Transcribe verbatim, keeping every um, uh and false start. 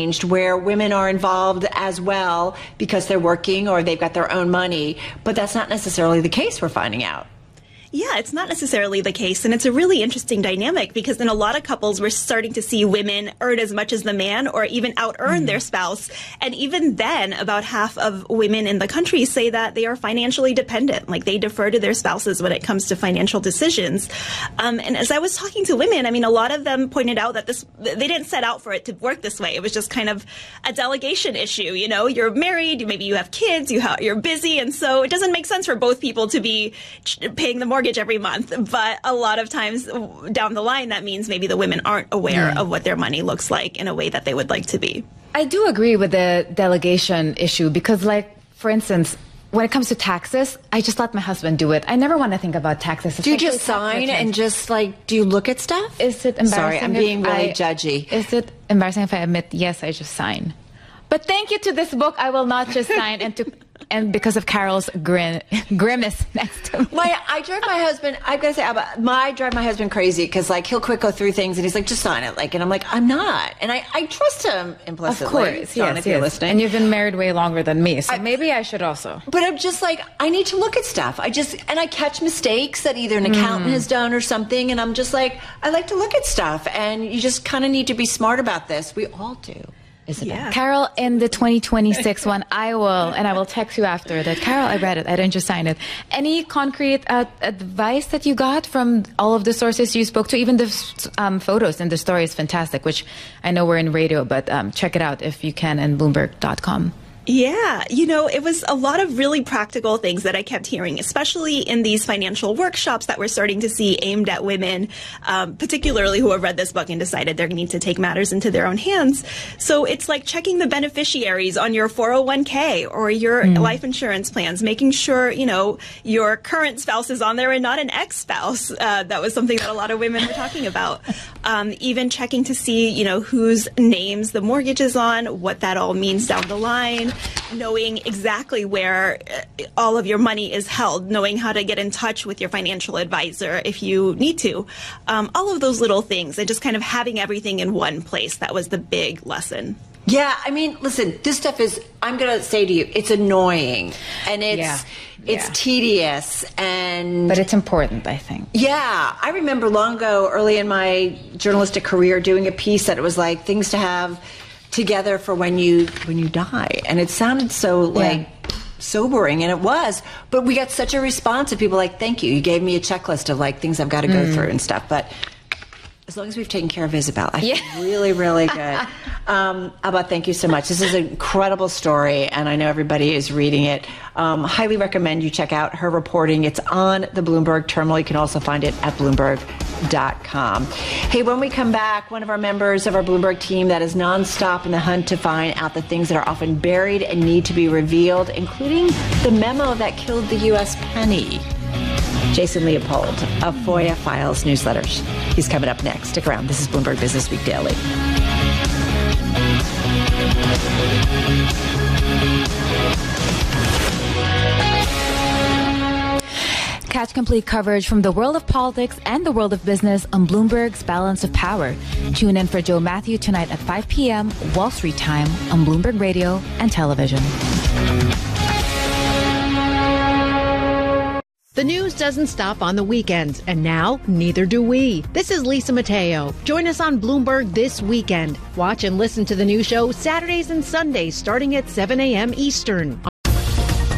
changed where women are involved as well because they're working or they've got their own money, but that's not necessarily the case, we're finding out. Yeah, it's not necessarily the case. And it's a really interesting dynamic because in a lot of couples, we're starting to see women earn as much as the man or even out earn mm. their spouse. And even then, about half of women in the country say that they are financially dependent, like they defer to their spouses when it comes to financial decisions. Um, and as I was talking to women, I mean, a lot of them pointed out that this, they didn't set out for it to work this way. It was just kind of a delegation issue. You know, you're married, maybe you have kids, you ha- you're busy. And so it doesn't make sense for both people to be ch- paying the mortgage every month, but a lot of times down the line, that means maybe the women aren't aware yeah. of what their money looks like in a way that they would like to be. I do agree with the delegation issue because, like, for instance, when it comes to taxes, I just let my husband do it. I never want to think about taxes. Do you just sign and just, like, do you look at stuff? Is it embarrassing? Sorry, I'm being really I, judgy. Is it embarrassing if I admit, yes, I just sign? But thank you to this book, I will not just sign and to and because of Carol's grin, grimace next to me. My, I drive my husband, I've got to say, my, I drive my husband crazy because, like, he'll quick go through things and he's like, just sign it. Like, and I'm like, I'm not. And I, I trust him implicitly. Of course, John, yes, if you're yes. listening. And you've been married way longer than me, so I, maybe I should also. But I'm just like, I need to look at stuff. I just, and I catch mistakes that either an accountant mm. has done or something. And I'm just like, I like to look at stuff. And you just kind of need to be smart about this. We all do. Isabel. Yeah. Carol, in the twenty twenty-six one, I will, and I will text you after that. Carol, I read it. I didn't just sign it. Any concrete uh, advice that you got from all of the sources you spoke to? Even the um, photos in the story is fantastic, which I know we're in radio, but um, check it out if you can in Bloomberg dot com. Yeah, you know, it was a lot of really practical things that I kept hearing, especially in these financial workshops that we're starting to see aimed at women, um, particularly who have read this book and decided they need to take matters into their own hands. So it's like checking the beneficiaries on your four oh one k or your mm. life insurance plans, making sure, you know, your current spouse is on there and not an ex-spouse. Uh, that was something that a lot of women were talking about. Um, even checking to see, you know, whose names the mortgage is on, what that all means down the line. Knowing exactly where all of your money is held, knowing how to get in touch with your financial advisor if you need to. Um, all of those little things and just kind of having everything in one place. That was the big lesson. Yeah, I mean, listen, this stuff is, I'm going to say to you, it's annoying and it's yeah. it's yeah. tedious and... But it's important, I think. Yeah. I remember long ago, early in my journalistic career, doing a piece that it was like things to have together for when you when you die, and it sounded so like yeah. sobering, and it was, but we got such a response of people like, thank you, you gave me a checklist of like things I've got to go mm. through and stuff. But as long as we've taken care of Isabel, I yeah. feel really, really good. um, Abba, thank you so much. This is an incredible story, and I know everybody is reading it. Um, highly recommend you check out her reporting. It's on the Bloomberg terminal. You can also find it at Bloomberg dot com. Hey, when we come back, one of our members of our Bloomberg team that is nonstop in the hunt to find out the things that are often buried and need to be revealed, including the memo that killed the U S penny. Jason Leopold of FOIA Files Newsletters. He's coming up next. Stick around. This is Bloomberg Business Week Daily. Catch complete coverage from the world of politics and the world of business on Bloomberg's Balance of Power. Tune in for Joe Matthew tonight at five p.m. Wall Street time on Bloomberg Radio and Television. The news doesn't stop on the weekends, and now neither do we. This is Lisa Mateo. Join us on Bloomberg this weekend. Watch and listen to the new show Saturdays and Sundays starting at seven a.m. Eastern.